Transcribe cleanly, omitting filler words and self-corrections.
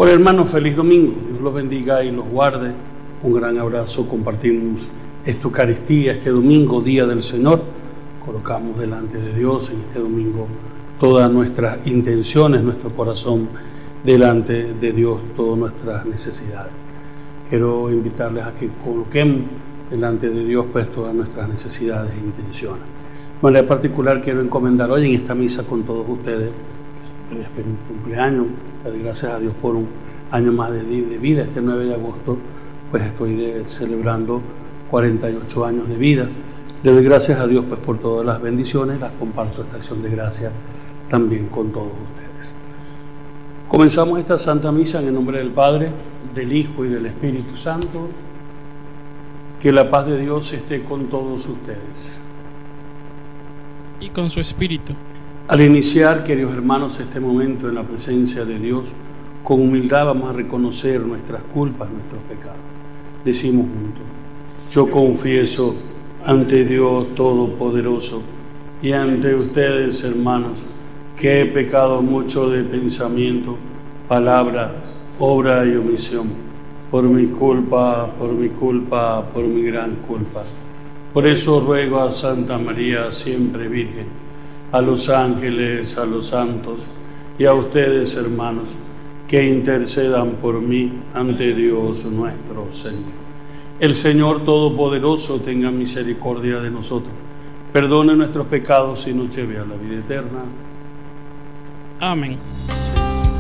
Hola hermanos, feliz domingo. Dios los bendiga y los guarde. Un gran abrazo. Compartimos esta Eucaristía, este domingo, Día del Señor. Colocamos delante de Dios en este domingo todas nuestras intenciones, nuestro corazón delante de Dios, todas nuestras necesidades. Quiero invitarles a que coloquemos delante de Dios pues todas nuestras necesidades e intenciones. De manera particular quiero encomendar hoy en esta misa con todos ustedes, que es mi cumpleaños, gracias a Dios por un año más de vida. Este 9 de agosto pues estoy celebrando 48 años de vida. Le doy gracias a Dios pues por todas las bendiciones, las comparto esta acción de gracia también con todos ustedes. Comenzamos esta Santa Misa en el nombre del Padre, del Hijo y del Espíritu Santo. Que la paz de Dios esté con todos ustedes. Y con su espíritu. Al iniciar, queridos hermanos, este momento en la presencia de Dios, con humildad vamos a reconocer nuestras culpas, nuestros pecados. Decimos juntos: yo confieso ante Dios Todopoderoso y ante ustedes, hermanos, que he pecado mucho de pensamiento, palabra, obra y omisión, por mi culpa, por mi gran culpa. Por eso ruego a Santa María, siempre Virgen, a los ángeles, a los santos y a ustedes, hermanos, que intercedan por mí ante Dios nuestro Señor. El Señor Todopoderoso tenga misericordia de nosotros, perdone nuestros pecados y nos lleve a la vida eterna. Amén.